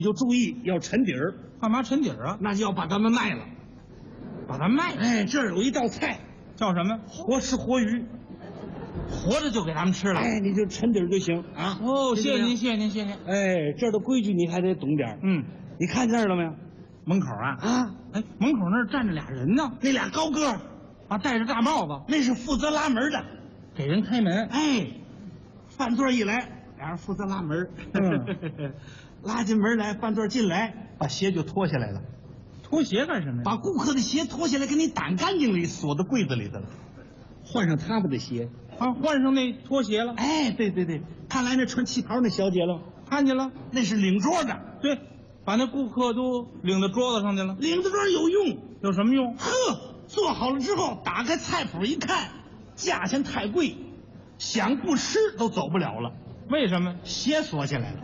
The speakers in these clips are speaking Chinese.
你就注意要沉底儿， 干嘛沉底儿啊？ 那就要把它们卖了。 把它卖了。 哎，这儿有一道菜， 叫什么？ 活吃活鱼， 活着就给他们吃了。 哎，你就沉底儿就行啊。 哦，谢谢您， 您。 谢谢您，谢谢您。 哎，这儿的规矩你还得懂点儿。你看见了没有？ 门口啊， 啊， 哎，门口那儿站着俩人呢， 那俩高个儿， 啊，戴着大帽子， 那是负责拉门的。 给人开门。 哎，饭座一来，俩人负责拉门。拉进门来，饭座进来，把鞋就脱下来了， 脱鞋干什么呀？ 把顾客的鞋脱下来，给你掸干净了，锁到柜子里头了，换上他们的鞋。 啊，换上那拖鞋了。 哎，对对对，看来那穿旗袍那小姐了， 看见了。 那是领桌的， 对，把那顾客都领到桌子上去了。 领子桌有用。 有什么用？ 呵，做好了之后，打开菜谱一看，价钱太贵，想不吃都走不了了， 为什么？ 鞋锁起来了。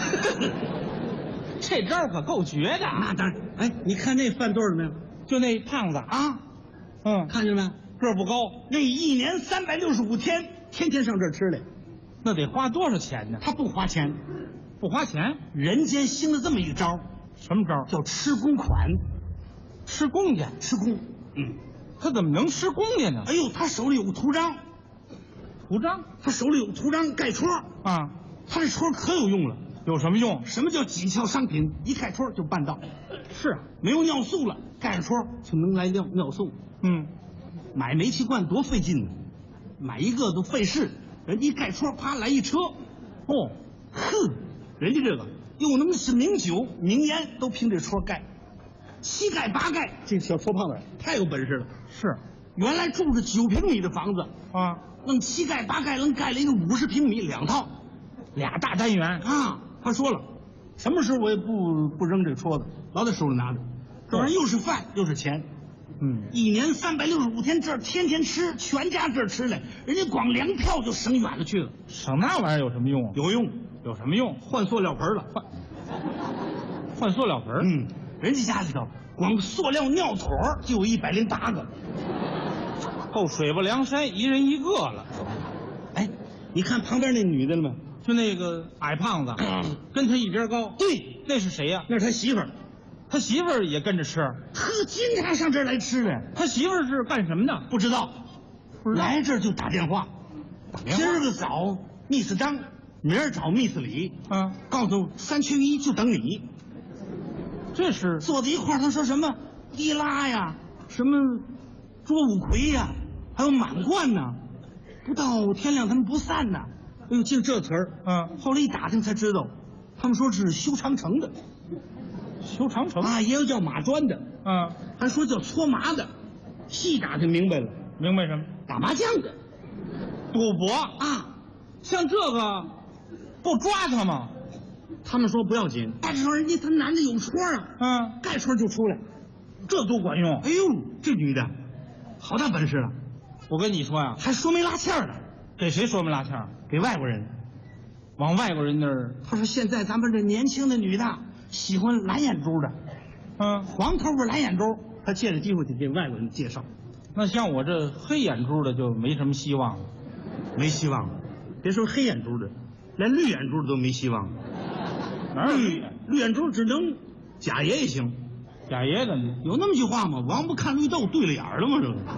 这招可够绝的。 那当然，哎，你看那饭桌了没有？ 就那胖子， 啊， 看见了没？ 个儿不高， 那一年365天，天天上这儿吃来， 那得花多少钱呢？ 他不花钱。 不花钱。 人间兴了这么一招， 什么招？ 叫吃公款。 吃公家。 吃公， 他怎么能吃公家呢？ 哎呦，他手里有个图章， 图章他手里有图章盖戳， 啊， 他这戳可有用了。 有什么用？ 什么叫几窍商品？一盖戳就办到。 是啊， 没有尿素了，盖上戳就能来尿素。买煤气罐多费劲呢，买一个都费事，人家一盖戳，啪来一车。 哦， 哼，人家这个又能是名酒名烟，都凭这戳盖，七盖八盖，这小戳胖子太有本事了。 是原来住着9平米的房子， 啊， 弄七盖八盖，能盖了一个50平米2套俩大单元。 啊。他说了，什么时候我也不扔这个戳子，老在手里拿着，这玩意儿又是饭又是钱。一年365天，这儿天天吃，全家这儿吃来，人家光粮票就省远了去了。 省那玩意儿有什么用啊？ 有用， 有什么用？ 换塑料盆了。 换塑料盆儿。 人家家里头光塑料尿桶就有108个， 够水泊梁山一人一个了。 哎，你看旁边那女的了吗？ 就那个矮胖子，跟他一边高。 对， 那是谁呀？ 那是他媳妇儿。 他媳妇儿也跟着吃。 呵，经常上这儿来吃的。 他媳妇儿是干什么的？ 不知道，来这儿就打电话。 电话今儿个找密斯张，明儿找密斯李，告诉3缺1就等你。 这是坐在一块儿，他说什么伊拉呀，什么捉五魁呀，还有满贯呐，不到天亮他们不散呐。哎呦，净这词儿。后来一打听才知道，他们说是修长城的， 修长城啊，也有叫马砖的，还说叫搓麻的。细打听明白了， 明白什么？ 打麻将的， 赌博啊。 像这个不抓他吗？ 他们说不要紧，但是说人家他男的有戳啊，盖戳就出来， 这多管用。 哎呦，这女的好大本事啊！ 我跟你说呀， 还说媒拉纤的。 给谁说媒拉纤？ 给外国人。 往外国人那儿。 他说现在咱们这年轻的女的喜欢蓝眼珠的，黄头发蓝眼珠，他借着机会得给外国人介绍。 那像我这黑眼珠的就没什么希望了。 没希望了，别说黑眼珠的，连绿眼珠的都没希望了。 哪有绿眼珠只能贾爷也行。 贾爷的有那么句话吗？王八看绿豆对了眼了吗？这个。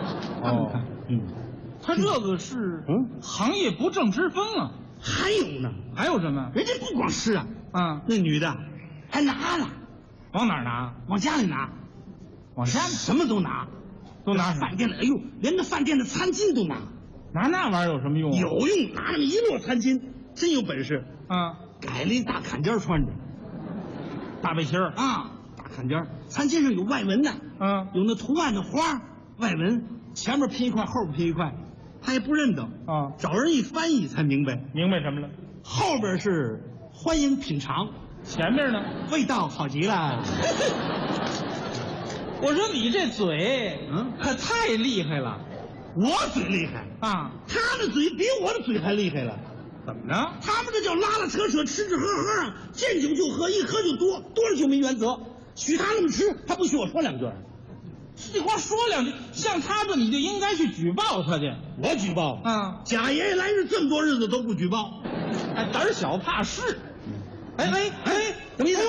他这个是行业不正之风啊。 还有呢？ 还有什么？ 人家不光吃啊，那女的还拿了。 往哪儿拿？ 往家里拿。 往家里什么都拿。 都拿饭店的，哎呦，连那饭店的餐巾都拿。 拿那玩意儿有什么用？ 有用，拿那么一摞餐巾，真有本事。改了一大坎肩穿着， 大背心儿大坎肩，餐巾上有外纹的，有那图案的花，外纹前面拼一块，后边拼一块，他也不认得找人一翻译才明白。 明白什么了？ 后边是欢迎品尝， 前面呢？ 味道好极了。 我说你这嘴，可太厉害了。 我嘴厉害啊， 他的嘴比我的嘴还厉害了。 怎么着？ 他们这叫拉拉扯扯，吃吃喝喝啊，见酒就喝，一喝就多，多了就没原则。许他那么吃，他不许我说两句。 这话说两句，像他这你就应该去举报他去。 我举报贾爷爷来日这么多日子都不举报， 还胆小怕事。 哎，什么意思？